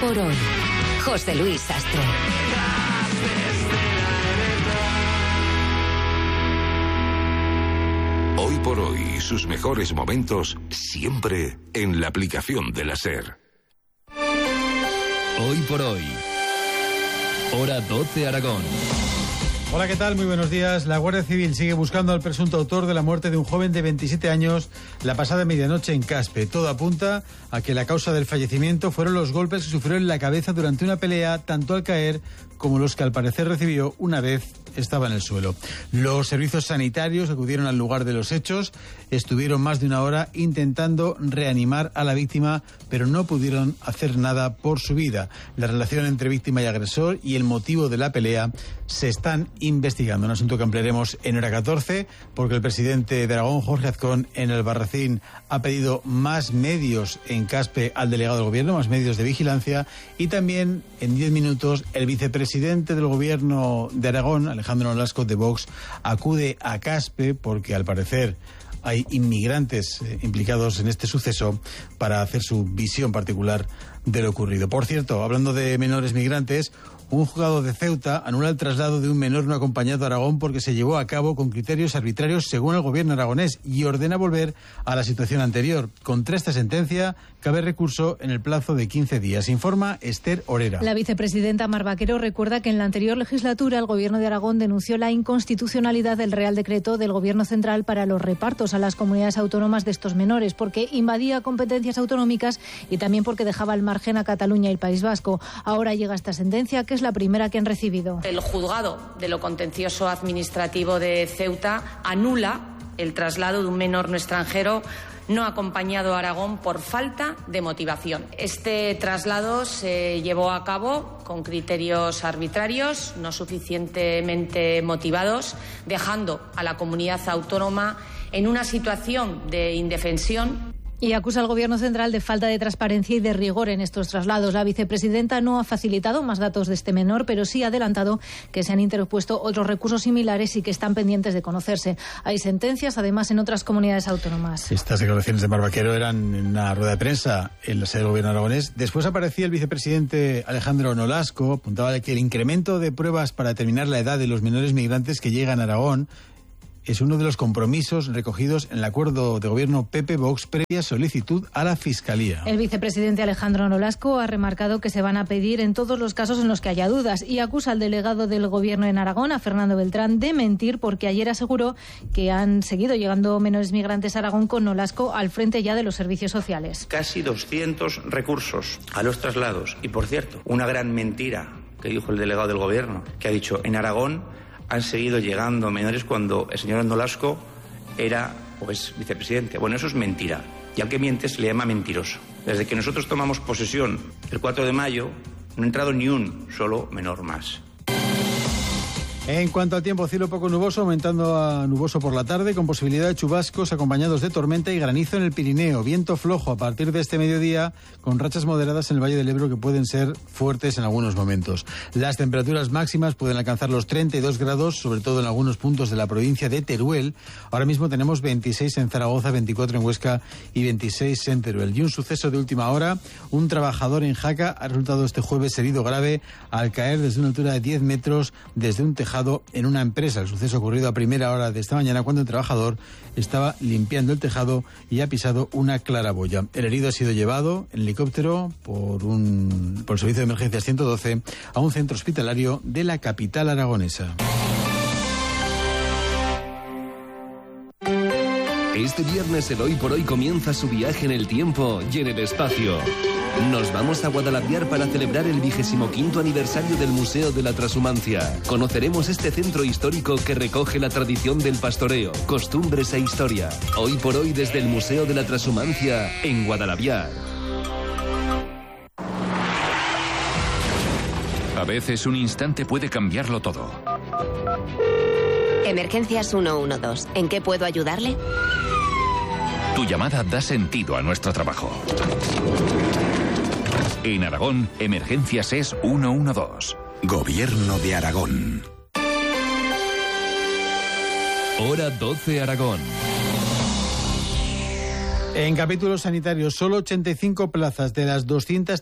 por hoy. José Luis Sastre. Hoy por hoy, sus mejores momentos siempre en la aplicación de la SER. Hoy por hoy. Hora 12 Aragón. Hola, ¿qué tal? Muy buenos días. La Guardia Civil sigue buscando al presunto autor de la muerte de un joven de 27 años la pasada medianoche en Caspe. Todo apunta a que la causa del fallecimiento fueron los golpes que sufrió en la cabeza durante una pelea, tanto al caer como los que al parecer recibió una vez estaba en el suelo. Los servicios sanitarios acudieron al lugar de los hechos, estuvieron más de una hora intentando reanimar a la víctima, pero no pudieron hacer nada por su vida. La relación entre víctima y agresor y el motivo de la pelea se están investigando. Un asunto que ampliaremos en hora 14, porque el presidente de Aragón, Jorge Azcón, en Albarracín ha pedido más medios en Caspe al delegado del gobierno, más medios de vigilancia, y también en 10 minutos el vicepresidente del gobierno de Aragón, Alejandro Nolasco de Vox, acude a Caspe porque al parecer hay inmigrantes implicados en este suceso para hacer su visión particular de lo ocurrido. Por cierto, hablando de menores migrantes, un juzgado de Ceuta anula el traslado de un menor no acompañado a Aragón porque se llevó a cabo con criterios arbitrarios según el gobierno aragonés y ordena volver a la situación anterior. Contra esta sentencia cabe recurso en el plazo de 15 días. Informa Esther Orera. La vicepresidenta Mar Vaquero recuerda que en la anterior legislatura el gobierno de Aragón denunció la inconstitucionalidad del Real Decreto del Gobierno Central para los repartos a las comunidades autónomas de estos menores, porque invadía competencias autonómicas y también porque dejaba al margen a Cataluña y el País Vasco. Ahora llega esta sentencia, que es la primera que han recibido. El juzgado de lo contencioso administrativo de Ceuta anula el traslado de un menor no extranjero no acompañado a Aragón por falta de motivación. Este traslado se llevó a cabo con criterios arbitrarios, no suficientemente motivados, dejando a la comunidad autónoma en una situación de indefensión. Y acusa al Gobierno central de falta de transparencia y de rigor en estos traslados. La vicepresidenta no ha facilitado más datos de este menor, pero sí ha adelantado que se han interpuesto otros recursos similares y que están pendientes de conocerse. Hay sentencias, además, en otras comunidades autónomas. Estas declaraciones de Mar Vaquero eran en una rueda de prensa en la sede del Gobierno aragonés. Después aparecía el vicepresidente Alejandro Nolasco, apuntaba que el incremento de pruebas para determinar la edad de los menores migrantes que llegan a Aragón es uno de los compromisos recogidos en el acuerdo de gobierno PP-Vox previa solicitud a la Fiscalía. El vicepresidente Alejandro Nolasco ha remarcado que se van a pedir en todos los casos en los que haya dudas y acusa al delegado del gobierno en Aragón, a Fernando Beltrán, de mentir porque ayer aseguró que han seguido llegando menores migrantes a Aragón con Nolasco al frente ya de los servicios sociales. Casi 200 recursos a los traslados y, por cierto, una gran mentira que dijo el delegado del gobierno, que ha dicho en Aragón han seguido llegando menores cuando el señor Nolasco era pues vicepresidente. Bueno, eso es mentira. Y al que miente se le llama mentiroso. Desde que nosotros tomamos posesión el 4 de mayo, no ha entrado ni un solo menor más. En cuanto al tiempo, cielo poco nuboso, aumentando a nuboso por la tarde, con posibilidad de chubascos acompañados de tormenta y granizo en el Pirineo. Viento flojo a partir de este mediodía, con rachas moderadas en el Valle del Ebro que pueden ser fuertes en algunos momentos. Las temperaturas máximas pueden alcanzar los 32 grados, sobre todo en algunos puntos de la provincia de Teruel. Ahora mismo tenemos 26 en Zaragoza, 24 en Huesca y 26 en Teruel. Y un suceso de última hora, un trabajador en Jaca ha resultado este jueves herido grave al caer desde una altura de 10 metros desde un tejado en una empresa. El suceso ocurrido a primera hora de esta mañana cuando el trabajador estaba limpiando el tejado y ha pisado una claraboya. El herido ha sido llevado en helicóptero por el servicio de emergencias 112 a un centro hospitalario de la capital aragonesa. Este viernes el Hoy por Hoy comienza su viaje en el tiempo y en el espacio. Nos vamos a Guadalaviar para celebrar el 25º aniversario del Museo de la Transhumancia. Conoceremos este centro histórico que recoge la tradición del pastoreo, costumbres e historia. Hoy por Hoy desde el Museo de la Transhumancia en Guadalaviar. A veces un instante puede cambiarlo todo. Emergencias 112. ¿En qué puedo ayudarle? Tu llamada da sentido a nuestro trabajo. En Aragón, Emergencias es 112. Gobierno de Aragón. Hora 12 Aragón. En capítulos sanitarios, solo 85 plazas de las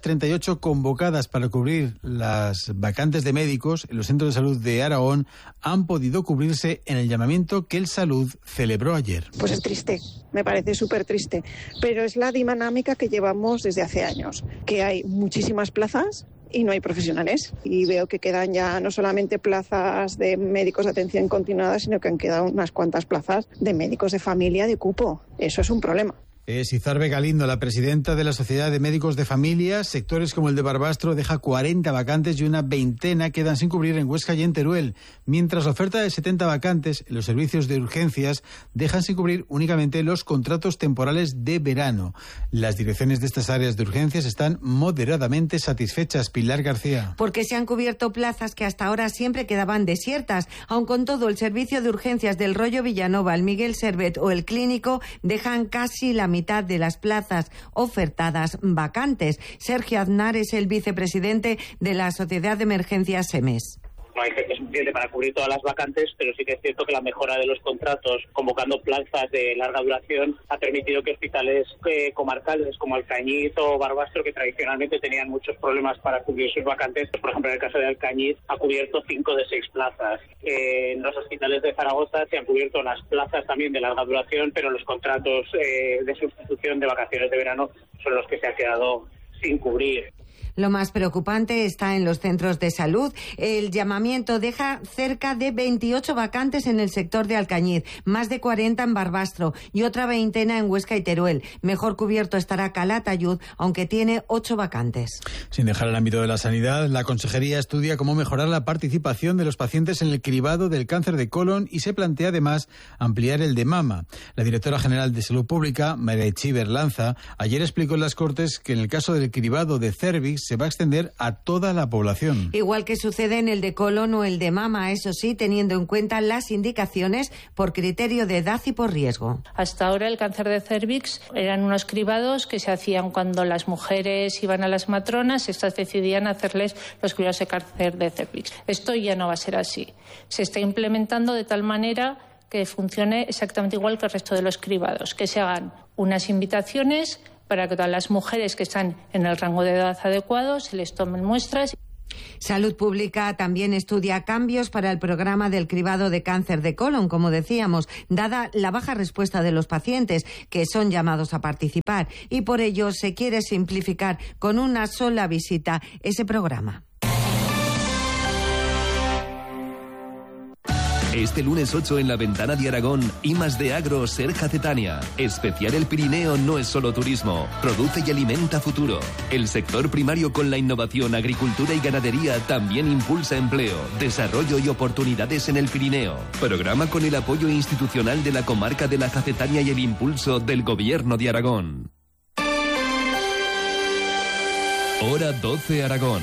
238 convocadas para cubrir las vacantes de médicos en los centros de salud de Aragón han podido cubrirse en el llamamiento que el Salud celebró ayer. Pues es triste, me parece súper triste, pero es la dinámica que llevamos desde hace años, que hay muchísimas plazas y no hay profesionales. Y veo que quedan ya no solamente plazas de médicos de atención continuada, sino que han quedado unas cuantas plazas de médicos de familia de cupo. Eso es un problema. Es Izarbe Galindo, la presidenta de la Sociedad de Médicos de Familia. Sectores como el de Barbastro deja 40 vacantes y una veintena quedan sin cubrir en Huesca y en Teruel, mientras la oferta de 70 vacantes en los servicios de urgencias dejan sin cubrir únicamente los contratos temporales de verano. Las direcciones de estas áreas de urgencias están moderadamente satisfechas. Pilar García. Porque se han cubierto plazas que hasta ahora siempre quedaban desiertas. Aun con todo, el servicio de urgencias del Rollo Villanova, el Miguel Servet o el Clínico dejan casi la mitad de las plazas ofertadas vacantes. Sergio Aznar es el vicepresidente de la Sociedad de Emergencias SEMES. No hay gente suficiente para cubrir todas las vacantes, pero sí que es cierto que la mejora de los contratos, convocando plazas de larga duración, ha permitido que hospitales comarcales como Alcañiz o Barbastro, que tradicionalmente tenían muchos problemas para cubrir sus vacantes, por ejemplo, en el caso de Alcañiz, ha cubierto 5 de 6 plazas. En los hospitales de Zaragoza se han cubierto las plazas también de larga duración, pero los contratos de sustitución de vacaciones de verano son los que se han quedado sin cubrir. Lo más preocupante está en los centros de salud. El llamamiento deja cerca de 28 vacantes en el sector de Alcañiz, más de 40 en Barbastro y otra veintena en Huesca y Teruel. Mejor cubierto estará Calatayud, aunque tiene 8 vacantes. Sin dejar el ámbito de la sanidad, la Consejería estudia cómo mejorar la participación de los pacientes en el cribado del cáncer de colon y se plantea además ampliar el de mama. La directora general de Salud Pública, María Itziber Lanza, ayer explicó en las Cortes que en el caso del cribado de cérvix se va a extender a toda la población. Igual que sucede en el de colon o el de mama, eso sí, teniendo en cuenta las indicaciones por criterio de edad y por riesgo. Hasta ahora el cáncer de cérvix eran unos cribados que se hacían cuando las mujeres iban a las matronas, estas decidían hacerles los cribados de cáncer de cérvix. Esto ya no va a ser así. Se está implementando de tal manera que funcione exactamente igual que el resto de los cribados, que se hagan unas invitaciones para que todas las mujeres que están en el rango de edad adecuado se les tomen muestras. Salud Pública también estudia cambios para el programa del cribado de cáncer de colon, como decíamos, dada la baja respuesta de los pacientes que son llamados a participar, y por ello se quiere simplificar con una sola visita ese programa. Este lunes 8 en la Ventana de Aragón, I+D Agro Serja Cetania. Especial El Pirineo no es solo turismo, produce y alimenta futuro. El sector primario con la innovación, agricultura y ganadería también impulsa empleo, desarrollo y oportunidades en el Pirineo. Programa con el apoyo institucional de la comarca de la Jacetania y el impulso del Gobierno de Aragón. Hora 12 Aragón.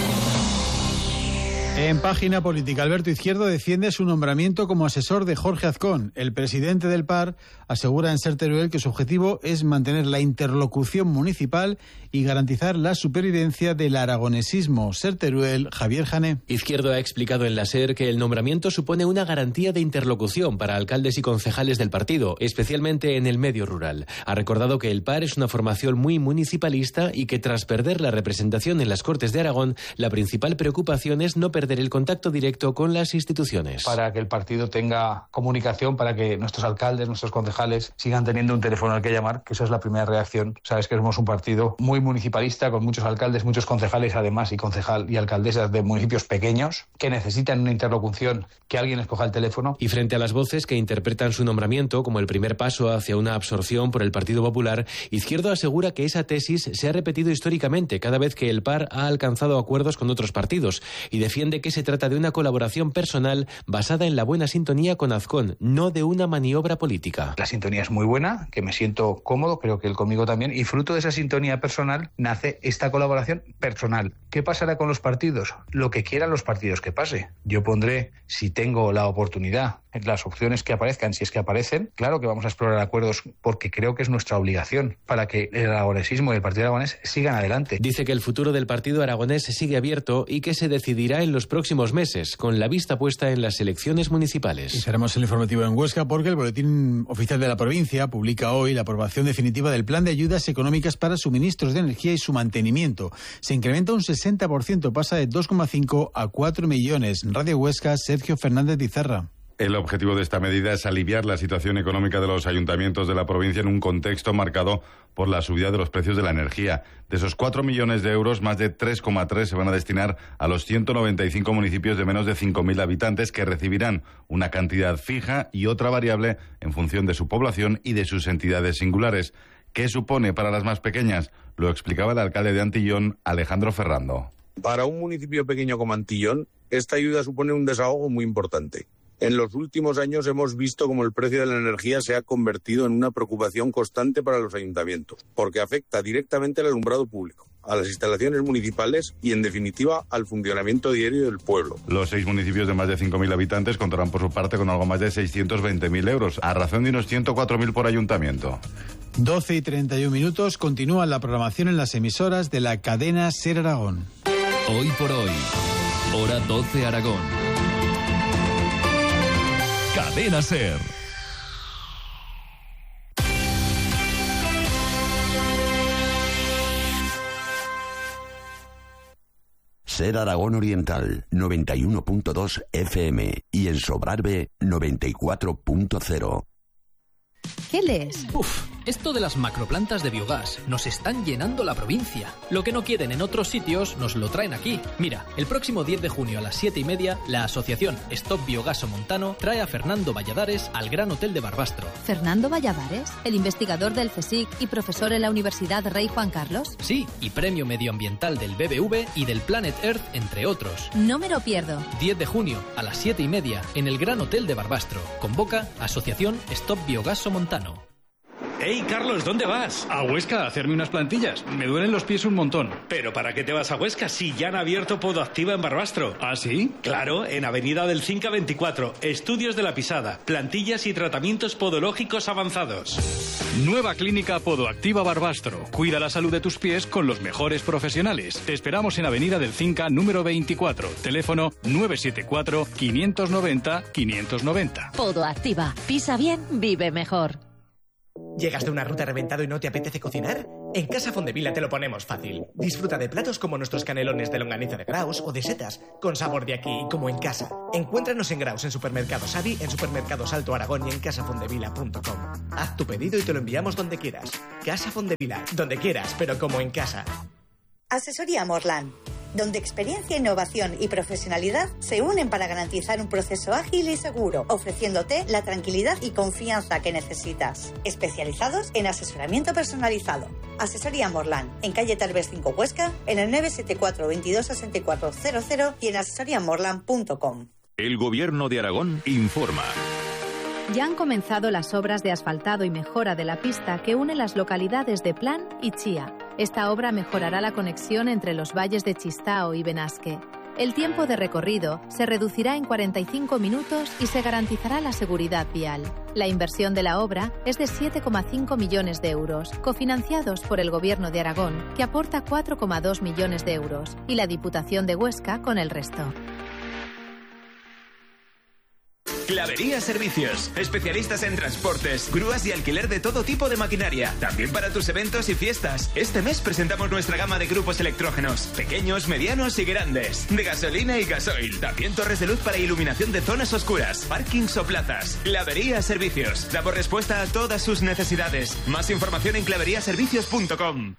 En página política, Alberto Izquierdo defiende su nombramiento como asesor de Jorge Azcón. El presidente del PAR asegura en Ser Teruel que su objetivo es mantener la interlocución municipal y garantizar la supervivencia del aragonesismo. Ser Teruel, Javier Jané. Izquierdo ha explicado en la SER que el nombramiento supone una garantía de interlocución para alcaldes y concejales del partido, especialmente en el medio rural. Ha recordado que el PAR es una formación muy municipalista y que tras perder la representación en las Cortes de Aragón, la principal preocupación es no perder el contacto directo con las instituciones. Para que el partido tenga comunicación, para que nuestros alcaldes, nuestros concejales sigan teniendo un teléfono al que llamar, que esa es la primera reacción. Sabes que somos un partido muy municipalista, con muchos alcaldes, muchos concejales además, y alcaldesas de municipios pequeños, que necesitan una interlocución, que alguien les coja el teléfono. Y frente a las voces que interpretan su nombramiento como el primer paso hacia una absorción por el Partido Popular, Izquierdo asegura que esa tesis se ha repetido históricamente cada vez que el PAR ha alcanzado acuerdos con otros partidos, y defiende que se trata de una colaboración personal basada en la buena sintonía con Azcón, no de una maniobra política. La sintonía es muy buena, que me siento cómodo, creo que él conmigo también, y fruto de esa sintonía personal nace esta colaboración personal. ¿Qué pasará con los partidos? Lo que quieran los partidos que pase. Yo pondré, si tengo la oportunidad las opciones que aparezcan, si es que aparecen, claro que vamos a explorar acuerdos porque creo que es nuestra obligación para que el aragonesismo y el Partido Aragonés sigan adelante. Dice que el futuro del Partido Aragonés sigue abierto y que se decidirá en los próximos meses, con la vista puesta en las elecciones municipales. Y cerramos el informativo en Huesca porque el Boletín Oficial de la Provincia publica hoy la aprobación definitiva del Plan de Ayudas Económicas para Suministros de Energía y su mantenimiento. Se incrementa un 60%, pasa de 2,5 a 4 millones. Radio Huesca, Sergio Fernández Izarra. El objetivo de esta medida es aliviar la situación económica de los ayuntamientos de la provincia en un contexto marcado por la subida de los precios de la energía. De esos 4 millones de euros, más de 3,3 se van a destinar a los 195 municipios de menos de 5.000 habitantes que recibirán una cantidad fija y otra variable en función de su población y de sus entidades singulares. ¿Qué supone para las más pequeñas? Lo explicaba el alcalde de Antillón, Alejandro Ferrando. Para un municipio pequeño como Antillón, esta ayuda supone un desahogo muy importante. En los últimos años hemos visto cómo el precio de la energía se ha convertido en una preocupación constante para los ayuntamientos, porque afecta directamente al alumbrado público, a las instalaciones municipales y, en definitiva, al funcionamiento diario del pueblo. Los 6 municipios de más de 5.000 habitantes contarán por su parte con algo más de 620.000 euros, a razón de unos 104.000 por ayuntamiento. 12:31, continúa la programación en las emisoras de la cadena SER Aragón. Hoy por hoy, hora 12 Aragón. Cadena SER. SER Aragón Oriental 91.2 FM y en Sobrarbe 94.0. ¿Qué lees? Esto de las macroplantas de biogás nos están llenando la provincia. Lo que no quieren en otros sitios nos lo traen aquí. Mira, el próximo 10 de junio a las 7:30, la asociación Stop Biogaso Montano trae a Fernando Valladares al Gran Hotel de Barbastro. ¿Fernando Valladares? ¿El investigador del CSIC y profesor en la Universidad Rey Juan Carlos? Sí, y premio medioambiental del BBV y del Planet Earth, entre otros. No me lo pierdo. 10 de junio a las 7:30 en el Gran Hotel de Barbastro. Convoca Asociación Stop Biogaso Montano. ¡Hey, Carlos! ¿Dónde vas? A Huesca, a hacerme unas plantillas. Me duelen los pies un montón. ¿Pero para qué te vas a Huesca si ya han abierto Podoactiva en Barbastro? ¿Ah, sí? Claro, en Avenida del Cinca 24. Estudios de la pisada, plantillas y tratamientos podológicos avanzados. Nueva clínica Podoactiva Barbastro. Cuida la salud de tus pies con los mejores profesionales. Te esperamos en Avenida del Cinca, número 24. Teléfono 974-590-590. Podoactiva. Pisa bien, vive mejor. ¿Llegas de una ruta reventado y no te apetece cocinar? En Casa Fondevila te lo ponemos fácil. Disfruta de platos como nuestros canelones de longaniza de Graus o de setas, con sabor de aquí, como en casa. Encuéntranos en Graus, en Supermercados Avi, en Supermercados Alto Aragón y en casafondevila.com. Haz tu pedido y te lo enviamos donde quieras. Casa Fondevila, donde quieras, pero como en casa. Asesoría Morlan, donde experiencia, innovación y profesionalidad se unen para garantizar un proceso ágil y seguro, ofreciéndote la tranquilidad y confianza que necesitas. Especializados en asesoramiento personalizado. Asesoría Morlan, en calle Tarbes 5 Huesca, en el 974 22 6400 y en asesoriamorlan.com. El Gobierno de Aragón informa. Ya han comenzado las obras de asfaltado y mejora de la pista que une las localidades de Plan y Chía. Esta obra mejorará la conexión entre los valles de Chistao y Benasque. El tiempo de recorrido se reducirá en 45 minutos y se garantizará la seguridad vial. La inversión de la obra es de 7,5 millones de euros, cofinanciados por el Gobierno de Aragón, que aporta 4,2 millones de euros, y la Diputación de Huesca con el resto. Clavería Servicios, especialistas en transportes, grúas y alquiler de todo tipo de maquinaria, también para tus eventos y fiestas. Este mes presentamos nuestra gama de grupos electrógenos, pequeños, medianos y grandes, de gasolina y gasoil, también torres de luz para iluminación de zonas oscuras, parkings o plazas. Clavería Servicios, damos respuesta a todas sus necesidades. Más información en claveriaservicios.com.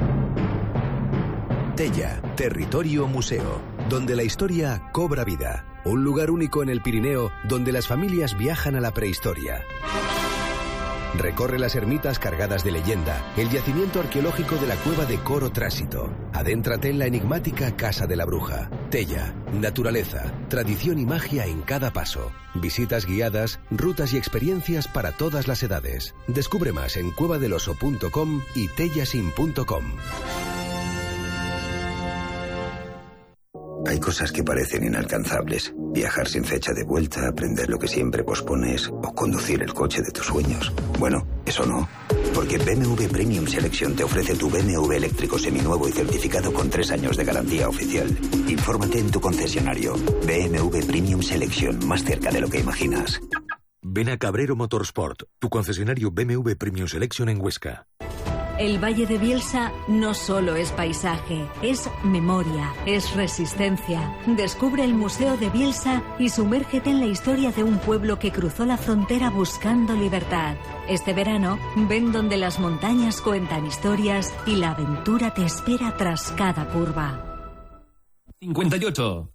Tella, territorio museo, donde la historia cobra vida. Un lugar único en el Pirineo donde las familias viajan a la prehistoria. Recorre las ermitas cargadas de leyenda, el yacimiento arqueológico de la cueva de Coro Trásito. Adéntrate en la enigmática Casa de la Bruja. Tella, naturaleza, tradición y magia en cada paso. Visitas guiadas, rutas y experiencias para todas las edades. Descubre más en cuevadeloso.com y tellasin.com. Hay cosas que parecen inalcanzables. Viajar sin fecha de vuelta, aprender lo que siempre pospones o conducir el coche de tus sueños. Bueno, eso no. Porque BMW Premium Selection te ofrece tu BMW eléctrico seminuevo y certificado con 3 años de garantía oficial. Infórmate en tu concesionario. BMW Premium Selection, más cerca de lo que imaginas. Ven a Cabrero Motorsport, tu concesionario BMW Premium Selection en Huesca. El Valle de Bielsa no solo es paisaje, es memoria, es resistencia. Descubre el Museo de Bielsa y sumérgete en la historia de un pueblo que cruzó la frontera buscando libertad. Este verano, ven donde las montañas cuentan historias y la aventura te espera tras cada curva. 58.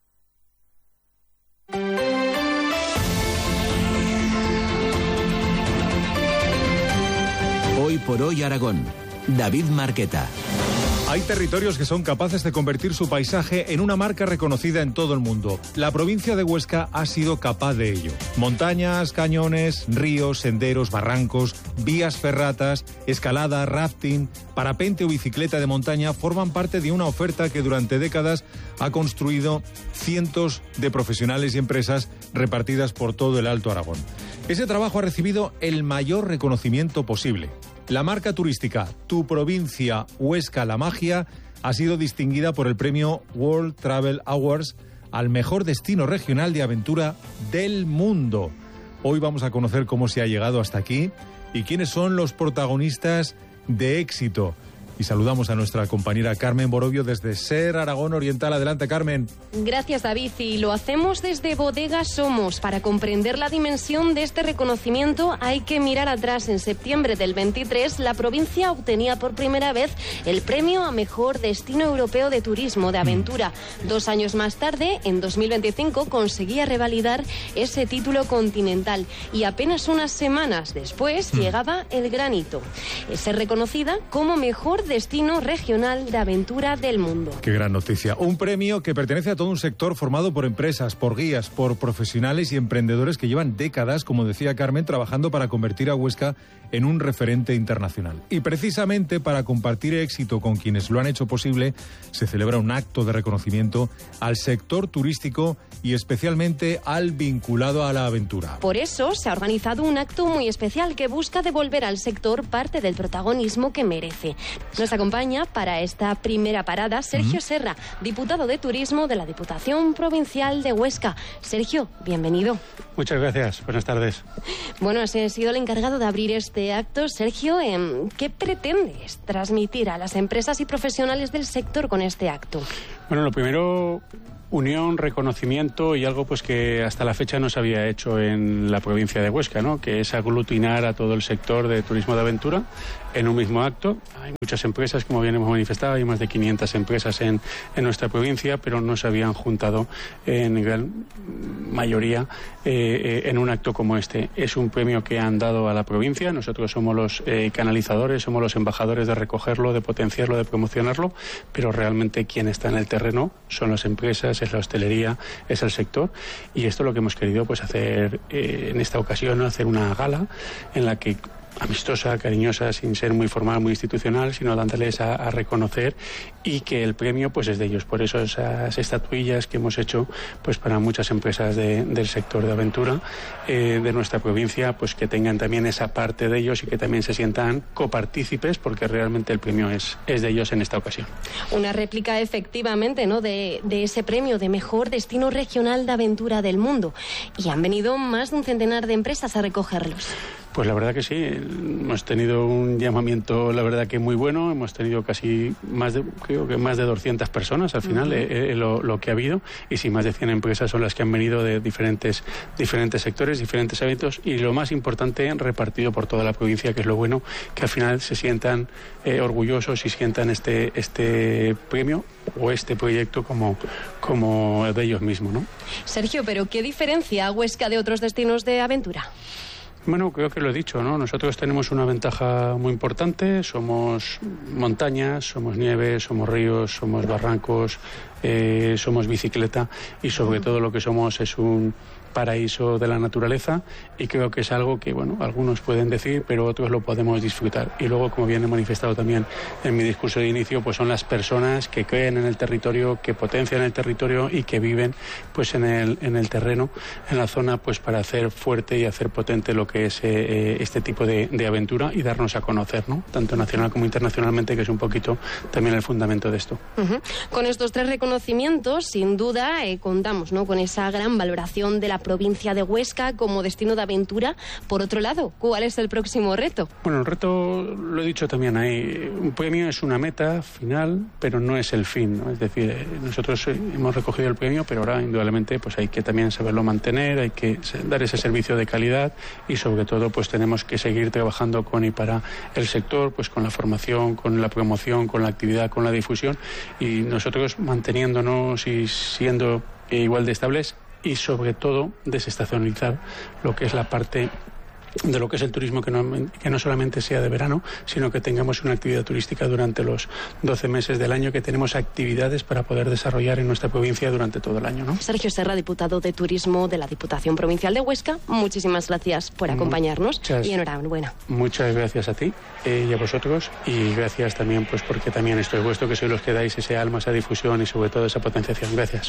Hoy por hoy Aragón. David Marqueta. Hay territorios que son capaces de convertir su paisaje en una marca reconocida en todo el mundo. La provincia de Huesca ha sido capaz de ello. Montañas, cañones, ríos, senderos, barrancos, vías ferratas, escalada, rafting, parapente o bicicleta de montaña forman parte de una oferta que durante décadas ha construido cientos de profesionales y empresas repartidas por todo el Alto Aragón. Ese trabajo ha recibido el mayor reconocimiento posible. La marca turística Tu Provincia Huesca La Magia ha sido distinguida por el premio World Travel Awards al mejor destino regional de aventura del mundo. Hoy vamos a conocer cómo se ha llegado hasta aquí y quiénes son los protagonistas de éxito. Y saludamos a nuestra compañera Carmen Borovio desde SER Aragón Oriental. Adelante, Carmen. Gracias, David. Y lo hacemos desde Bodegas Somos. Para comprender la dimensión de este reconocimiento hay que mirar atrás. En septiembre del 23, la provincia obtenía por primera vez el premio a Mejor Destino Europeo de Turismo de Aventura. 2 años más tarde, en 2025, conseguía revalidar ese título continental. Y apenas unas semanas después llegaba el gran hito. Es ser reconocida como Mejor Destino Regional de Aventura del Mundo. Qué gran noticia. Un premio que pertenece a todo un sector formado por empresas, por guías, por profesionales y emprendedores que llevan décadas, como decía Carmen, trabajando para convertir a Huesca en un referente internacional. Y precisamente para compartir éxito con quienes lo han hecho posible, se celebra un acto de reconocimiento al sector turístico y especialmente al vinculado a la aventura. Por eso se ha organizado un acto muy especial que busca devolver al sector parte del protagonismo que merece. Nos acompaña para esta primera parada Sergio Serra, diputado de Turismo de la Diputación Provincial de Huesca. Sergio, bienvenido. Muchas gracias, buenas tardes. Bueno, has sido el encargado de abrir este acto. Sergio, ¿qué pretendes transmitir a las empresas y profesionales del sector con este acto? Bueno, lo primero, unión, reconocimiento y algo pues que hasta la fecha no se había hecho en la provincia de Huesca, ¿no? Que es aglutinar a todo el sector de turismo de aventura en un mismo acto. Hay muchas empresas, como bien hemos manifestado, hay más de 500 empresas en nuestra provincia, pero no se habían juntado en gran mayoría en un acto como este. Es un premio que han dado a la provincia, nosotros somos los canalizadores, somos los embajadores de recogerlo, de potenciarlo, de promocionarlo, pero realmente quien está en el terreno son las empresas, es la hostelería, es el sector, y esto es lo que hemos querido pues hacer en esta ocasión, hacer una gala en la que amistosa, cariñosa, sin ser muy formal, muy institucional, sino dándoles a reconocer y que el premio pues es de ellos. Por eso esas estatuillas que hemos hecho pues para muchas empresas del sector de aventura de nuestra provincia, pues que tengan también esa parte de ellos y que también se sientan copartícipes, porque realmente el premio es de ellos en esta ocasión. Una réplica efectivamente, ¿no?, de ese premio de Mejor Destino Regional de Aventura del Mundo. Y han venido más de un centenar de empresas a recogerlos. Pues la verdad que sí, hemos tenido un llamamiento, la verdad que muy bueno, hemos tenido casi creo que más de 200 personas al final, lo que ha habido, y sí, más de 100 empresas son las que han venido de diferentes sectores, diferentes eventos, y lo más importante, repartido por toda la provincia, que es lo bueno, que al final se sientan orgullosos y sientan este premio o este proyecto como de ellos mismos, ¿no? Sergio, ¿pero qué diferencia a Huesca de otros destinos de aventura? Bueno, creo que lo he dicho, ¿no? Nosotros tenemos una ventaja muy importante, somos montañas, somos nieve, somos ríos, somos barrancos, somos bicicleta y sobre todo lo que somos es un paraíso de la naturaleza, y creo que es algo que, bueno, algunos pueden decir, pero otros lo podemos disfrutar. Y luego, como bien he manifestado también en mi discurso de inicio, pues son las personas que creen en el territorio, que potencian el territorio y que viven pues en el terreno, en la zona, pues para hacer fuerte y hacer potente lo que es este tipo de aventura y darnos a conocer, ¿no? Tanto nacional como internacionalmente, que es un poquito también el fundamento de esto. Con estos 3 reconocimientos, sin duda, contamos, ¿no?, con esa gran valoración de la provincia de Huesca como destino de aventura. Por otro lado, ¿cuál es el próximo reto? Bueno, el reto, lo he dicho también ahí, un premio es una meta final, pero no es el fin, ¿no? Es decir, nosotros hemos recogido el premio, pero ahora indudablemente pues hay que también saberlo mantener, hay que dar ese servicio de calidad y sobre todo pues tenemos que seguir trabajando con y para el sector, pues con la formación, con la promoción, con la actividad, con la difusión, y nosotros manteniéndonos y siendo igual de estables y sobre todo desestacionalizar lo que es la parte de lo que es el turismo, que no solamente sea de verano, sino que tengamos una actividad turística durante los 12 meses del año, que tenemos actividades para poder desarrollar en nuestra provincia durante todo el año, ¿no? Sergio Serra, diputado de Turismo de la Diputación Provincial de Huesca, muchísimas gracias por acompañarnos y enhorabuena. Muchas gracias a ti y a vosotros, y gracias también pues porque también esto es vuestro, que sois los que dais ese alma, esa difusión y sobre todo esa potenciación. Gracias.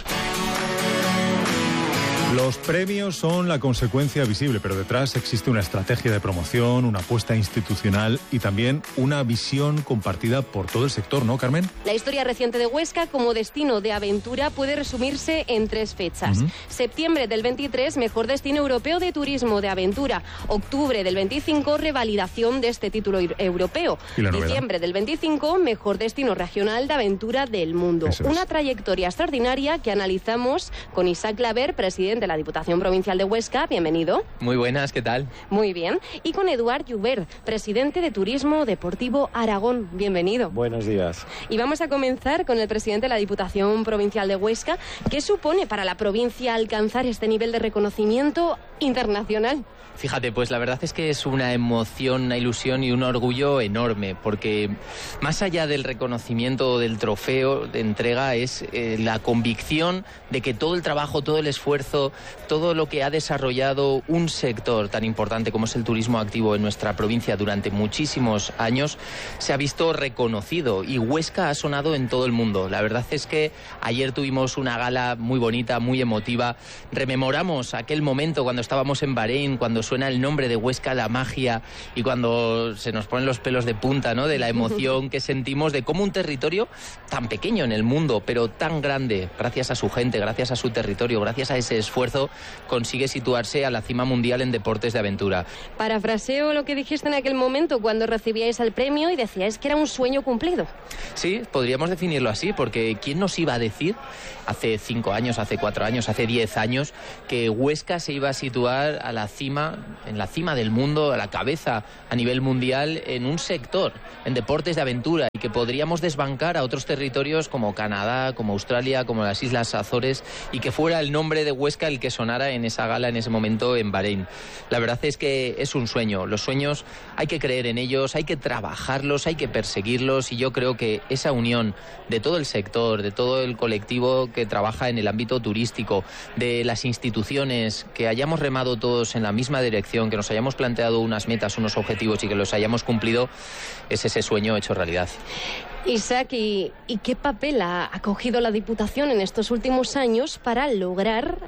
Los premios son la consecuencia visible, pero detrás existe una estrategia de promoción, una apuesta institucional y también una visión compartida por todo el sector, ¿no, Carmen? La historia reciente de Huesca como destino de aventura puede resumirse en 3 fechas. Septiembre del 23, mejor destino europeo de turismo de aventura. Octubre del 25, revalidación de este título europeo. Diciembre del 25, mejor destino regional de aventura del mundo. Una trayectoria extraordinaria que analizamos con Isaac Claver, presidente de la Diputación Provincial de Huesca. Bienvenido. Muy buenas, ¿qué tal? Muy bien. Y con Eduard Joubert, presidente de Turismo Deportivo Aragón. Bienvenido. Buenos días. Y vamos a comenzar con el presidente de la Diputación Provincial de Huesca. ¿Qué supone para la provincia alcanzar este nivel de reconocimiento internacional? Fíjate, pues la verdad es que es una emoción, una ilusión y un orgullo enorme, porque más allá del reconocimiento del trofeo de entrega es la convicción de que todo el trabajo, todo el esfuerzo, todo lo que ha desarrollado un sector tan importante como es el turismo activo en nuestra provincia durante muchísimos años se ha visto reconocido, y Huesca ha sonado en todo el mundo. La verdad es que ayer tuvimos una gala muy bonita, muy emotiva. Rememoramos aquel momento cuando estábamos en Bahrein, cuando suena el nombre de Huesca, la magia, y cuando se nos ponen los pelos de punta, ¿no?, de la emoción que sentimos de cómo un territorio tan pequeño en el mundo, pero tan grande, gracias a su gente, gracias a su territorio, gracias a ese esfuerzo, consigue situarse a la cima mundial en deportes de aventura. Parafraseo lo que dijiste en aquel momento cuando recibíais el premio y decíais que era un sueño cumplido. Sí, podríamos definirlo así, porque ¿quién nos iba a decir hace 5 años, hace 4 años, hace 10 años que Huesca se iba a situar a la cima, en la cima del mundo, a la cabeza a nivel mundial en un sector, en deportes de aventura, y que podríamos desbancar a otros territorios como Canadá, como Australia, como las Islas Azores, y que fuera el nombre de Huesca el que sonara en esa gala en ese momento en Bahrein? La verdad es que es un sueño. Los sueños hay que creer en ellos, hay que trabajarlos, hay que perseguirlos, y yo creo que esa unión de todo el sector, de todo el colectivo que trabaja en el ámbito turístico, de las instituciones, que hayamos remado todos en la misma dirección, que nos hayamos planteado unas metas, unos objetivos y que los hayamos cumplido, es ese sueño hecho realidad. Isaac, ¿y qué papel ha cogido la Diputación en estos últimos años para lograr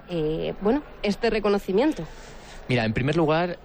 este reconocimiento? Mira, en primer lugar,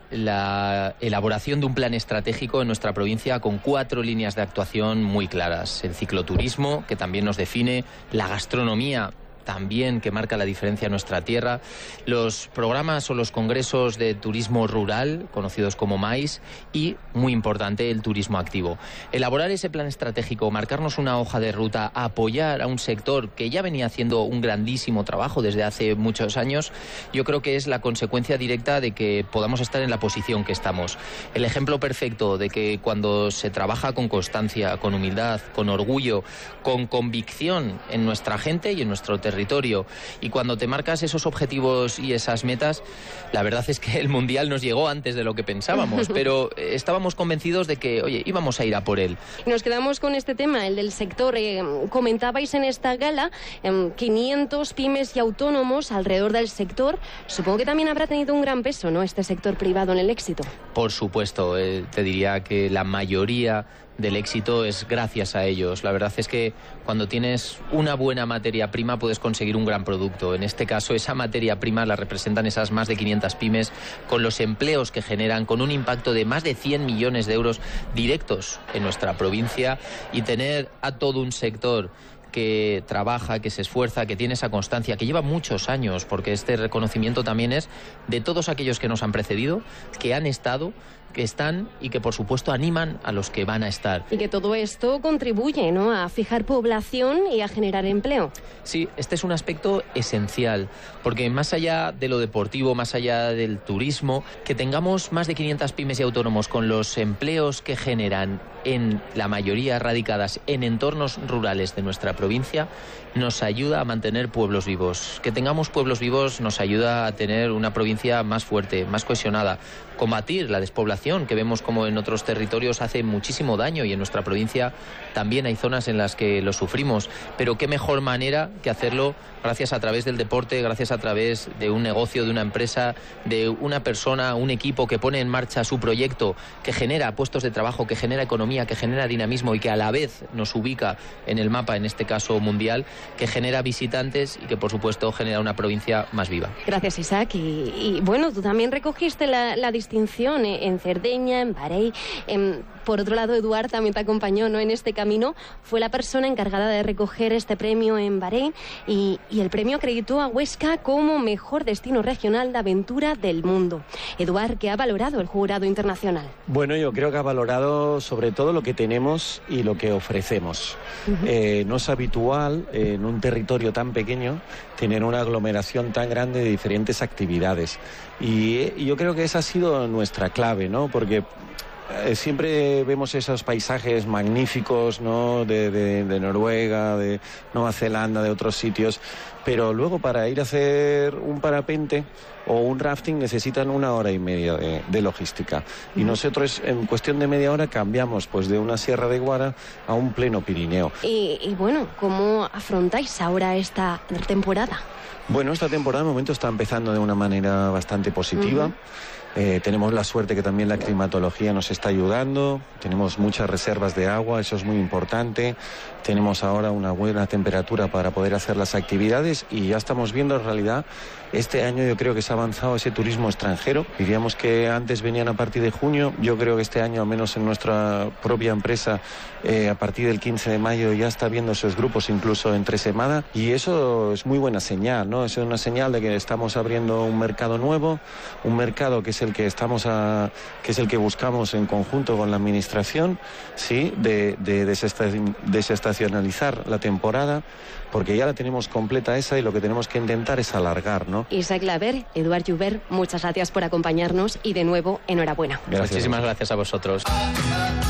la elaboración de un plan estratégico en nuestra provincia con 4 líneas de actuación muy claras. El cicloturismo, que también nos define, la gastronomía, también, que marca la diferencia en nuestra tierra, los programas o los congresos de turismo rural, conocidos como MAIS, y, muy importante, el turismo activo. Elaborar ese plan estratégico, marcarnos una hoja de ruta, apoyar a un sector que ya venía haciendo un grandísimo trabajo desde hace muchos años, yo creo que es la consecuencia directa de que podamos estar en la posición que estamos. El ejemplo perfecto de que cuando se trabaja con constancia, con humildad, con orgullo, con convicción en nuestra gente y en nuestro territorio, territorio. Y cuando te marcas esos objetivos y esas metas, la verdad es que el Mundial nos llegó antes de lo que pensábamos, pero estábamos convencidos de que, oye, íbamos a ir a por él. Nos quedamos con este tema, el del sector. Comentabais en esta gala 500 pymes y autónomos alrededor del sector. Supongo que también habrá tenido un gran peso, ¿no?, este sector privado en el éxito. Por supuesto, te diría que la mayoría del éxito es gracias a ellos. La verdad es que cuando tienes una buena materia prima puedes conseguir un gran producto. En este caso, esa materia prima la representan esas más de 500 pymes, con los empleos que generan, con un impacto de más de 100 millones de euros directos en nuestra provincia, y tener a todo un sector que trabaja, que se esfuerza, que tiene esa constancia, que lleva muchos años, porque este reconocimiento también es de todos aquellos que nos han precedido, que han estado, que están y que por supuesto animan a los que van a estar. Y que todo esto contribuye, ¿no?, a fijar población y a generar empleo. Sí, este es un aspecto esencial, porque más allá de lo deportivo, más allá del turismo, que tengamos más de 500 pymes y autónomos con los empleos que generan, en la mayoría radicadas en entornos rurales de nuestra provincia, nos ayuda a mantener pueblos vivos. Que tengamos pueblos vivos nos ayuda a tener una provincia más fuerte, más cohesionada, combatir la despoblación, que vemos como en otros territorios hace muchísimo daño, y en nuestra provincia también hay zonas en las que lo sufrimos, pero qué mejor manera que hacerlo gracias a través del deporte, gracias a través de un negocio, de una empresa, de una persona, un equipo que pone en marcha su proyecto, que genera puestos de trabajo, que genera economía, que genera dinamismo y que a la vez nos ubica en el mapa, en este caso mundial, que genera visitantes y que por supuesto genera una provincia más viva. Gracias, Isaac. Y bueno, tú también recogiste la distinción en Cerdeña, en Barey. Por otro lado, Eduard también te acompañó, ¿no?, en este camino. Fue la persona encargada de recoger este premio en Barey, y el premio acreditó a Huesca como mejor destino regional de aventura del mundo. Eduard, ¿qué ha valorado el jurado internacional? Bueno, yo creo que ha valorado sobre todo lo que tenemos y lo que ofrecemos. No es habitual en un territorio tan pequeño tener una aglomeración tan grande de diferentes actividades. Y yo creo que esa ha sido nuestra clave, ¿no? Porque siempre vemos esos paisajes magníficos, ¿no?, de Noruega, de Nueva Zelanda, de otros sitios, pero luego para ir a hacer un parapente o un rafting necesitan 1 hora y media de logística. Y nosotros en cuestión de media hora cambiamos pues de una Sierra de Guara a un pleno Pirineo. Y bueno, ¿cómo afrontáis ahora esta temporada? Bueno, esta temporada de momento está empezando de una manera bastante positiva. Tenemos la suerte que también la climatología nos está ayudando, tenemos muchas reservas de agua, eso es muy importante, tenemos ahora una buena temperatura para poder hacer las actividades, y ya estamos viendo en realidad este año yo creo que se ha avanzado ese turismo extranjero. Diríamos que antes venían a partir de junio, yo creo que este año, al menos en nuestra propia empresa, a partir del 15 de mayo ya está viendo esos grupos incluso entre semana, y eso es muy buena señal, ¿no? Es una señal de que estamos abriendo un mercado nuevo, un mercado que es el que que es el que buscamos en conjunto con la administración, sí, de desestacionalizar la temporada, porque ya la tenemos completa esa, y lo que tenemos que intentar es alargar, ¿no? Isaac Laver, Eduard Joubert, muchas gracias por acompañarnos y de nuevo enhorabuena. Gracias. Muchísimas gracias a vosotros.